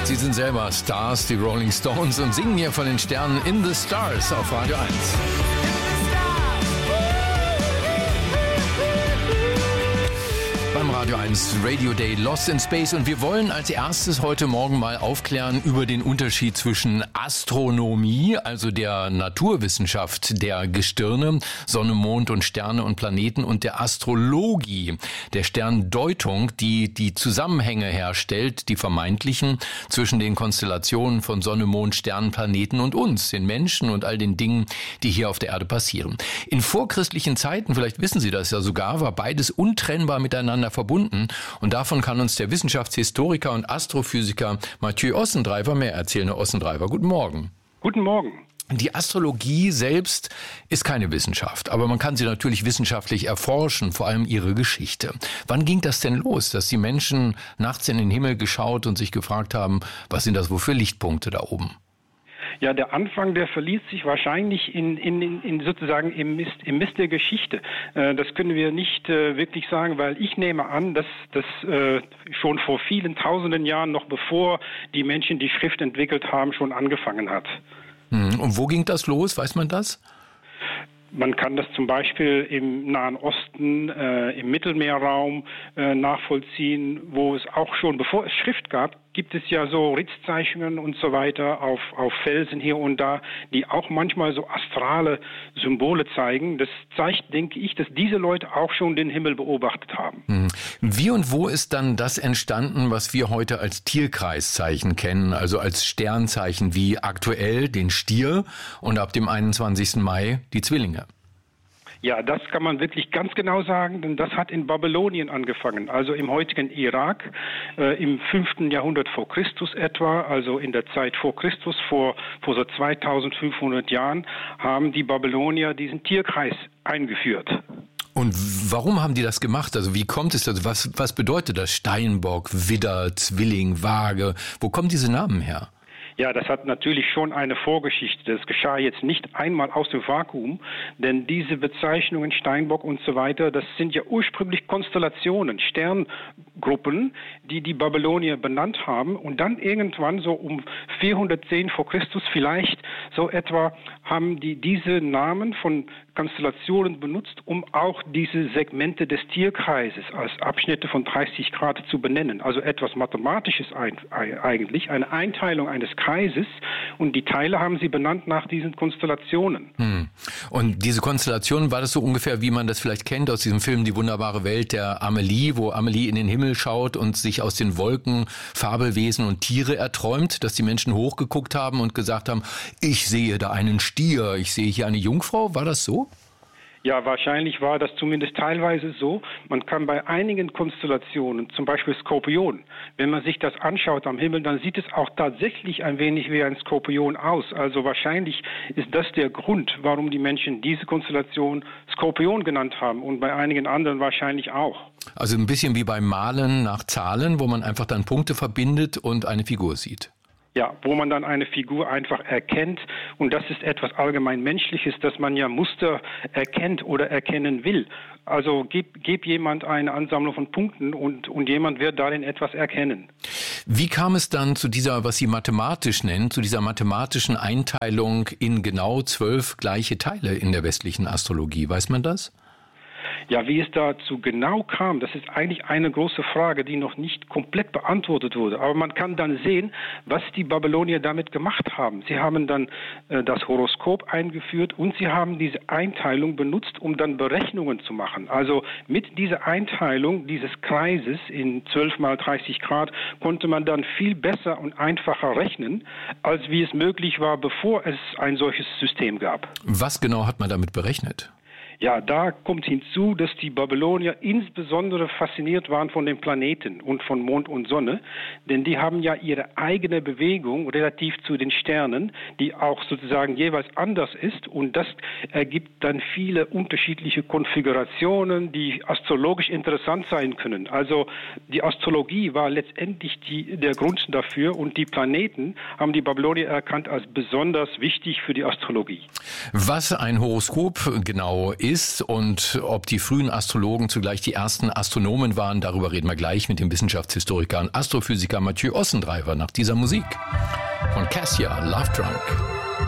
Sie sind selber Stars, die Rolling Stones, und singen hier von den Sternen In the Stars auf Radio 1. Beim Radio 1 Radio Day Lost in Space, und wir wollen als erstes heute Morgen mal aufklären über den Unterschied zwischen Astronomie, also der Naturwissenschaft der Gestirne, Sonne, Mond und Sterne und Planeten, und der Astrologie, der Sterndeutung, die die Zusammenhänge herstellt, die vermeintlichen, zwischen den Konstellationen von Sonne, Mond, Sternen, Planeten und uns, den Menschen und all den Dingen, die hier auf der Erde passieren. In vorchristlichen Zeiten, vielleicht wissen Sie das ja sogar, war beides untrennbar miteinander verbunden, und davon kann uns der Wissenschaftshistoriker und Astrophysiker Mathieu Ossendreifer mehr erzählen. Herr Ossendreifer, guten Morgen. Guten Morgen. Die Astrologie selbst ist keine Wissenschaft, aber man kann sie natürlich wissenschaftlich erforschen, vor allem ihre Geschichte. Wann ging das denn los, dass die Menschen nachts in den Himmel geschaut und sich gefragt haben, was sind das wohl für Lichtpunkte da oben? Ja, der Anfang, der verliert sich wahrscheinlich in sozusagen im Mist der Geschichte. Das können wir nicht wirklich sagen, weil ich nehme an, dass das schon vor vielen tausenden Jahren, noch bevor die Menschen die Schrift entwickelt haben, schon angefangen hat. Und wo ging das los? Weiß man das? Man kann das zum Beispiel im Nahen Osten, im Mittelmeerraum nachvollziehen, wo es auch schon, bevor es Schrift gab, gibt es ja so Ritzzeichnungen und so weiter auf Felsen hier und da, die auch manchmal so astrale Symbole zeigen. Das zeigt, denke ich, dass diese Leute auch schon den Himmel beobachtet haben. Wie und wo ist dann das entstanden, was wir heute als Tierkreiszeichen kennen, also als Sternzeichen wie aktuell den Stier und ab dem 21. Mai die Zwillinge? Ja, das kann man wirklich ganz genau sagen, denn das hat in Babylonien angefangen, also im heutigen Irak, im 5. Jahrhundert vor Christus etwa, also in der Zeit vor Christus, vor so 2500 Jahren, haben die Babylonier diesen Tierkreis eingeführt. Und warum haben die das gemacht? Also wie kommt es, also was bedeutet das? Steinbock, Widder, Zwilling, Waage, wo kommen diese Namen her? Ja, das hat natürlich schon eine Vorgeschichte. Das geschah jetzt nicht einmal aus dem Vakuum, denn diese Bezeichnungen Steinbock und so weiter, das sind ja ursprünglich Konstellationen, Sterngruppen, die die Babylonier benannt haben, und dann irgendwann so um 410 vor Christus vielleicht so etwa haben die diese Namen von Konstellationen benutzt, um auch diese Segmente des Tierkreises als Abschnitte von 30 Grad zu benennen. Also etwas Mathematisches eigentlich, eine Einteilung eines Kreises, und die Teile haben sie benannt nach diesen Konstellationen. Und diese Konstellation, war das so ungefähr, wie man das vielleicht kennt aus diesem Film Die wunderbare Welt der Amelie, wo Amelie in den Himmel schaut und sich aus den Wolken Fabelwesen und Tiere erträumt, dass die Menschen hochgeguckt haben und gesagt haben, ich sehe da einen Stier, ich sehe hier eine Jungfrau, war das so? Ja, wahrscheinlich war das zumindest teilweise so. Man kann bei einigen Konstellationen, zum Beispiel Skorpion, wenn man sich das anschaut am Himmel, dann sieht es auch tatsächlich ein wenig wie ein Skorpion aus. Also wahrscheinlich ist das der Grund, warum die Menschen diese Konstellation Skorpion genannt haben, und bei einigen anderen wahrscheinlich auch. Also ein bisschen wie beim Malen nach Zahlen, wo man einfach dann Punkte verbindet und eine Figur sieht. Ja, wo man dann eine Figur einfach erkennt, und das ist etwas allgemein Menschliches, dass man ja Muster erkennt oder erkennen will. Also gib jemand eine Ansammlung von Punkten und jemand wird darin etwas erkennen. Wie kam es dann zu dieser, was Sie mathematisch nennen, zu dieser mathematischen Einteilung in genau 12 gleiche Teile in der westlichen Astrologie? Weiß man das? Ja, wie es dazu genau kam, das ist eigentlich eine große Frage, die noch nicht komplett beantwortet wurde. Aber man kann dann sehen, was die Babylonier damit gemacht haben. Sie haben dann das Horoskop eingeführt, und sie haben diese Einteilung benutzt, um dann Berechnungen zu machen. Also mit dieser Einteilung dieses Kreises in 12 mal 30 Grad konnte man dann viel besser und einfacher rechnen, als wie es möglich war, bevor es ein solches System gab. Was genau hat man damit berechnet? Ja, da kommt hinzu, dass die Babylonier insbesondere fasziniert waren von den Planeten und von Mond und Sonne, denn die haben ja ihre eigene Bewegung relativ zu den Sternen, die auch sozusagen jeweils anders ist, und das ergibt dann viele unterschiedliche Konfigurationen, die astrologisch interessant sein können. Also die Astrologie war letztendlich der Grund dafür, und die Planeten haben die Babylonier erkannt als besonders wichtig für die Astrologie. Was ein Horoskop genau ist und ob die frühen Astrologen zugleich die ersten Astronomen waren, darüber reden wir gleich mit dem Wissenschaftshistoriker und Astrophysiker Mathieu Ossendreifer nach dieser Musik von Cassia, Love Drunk.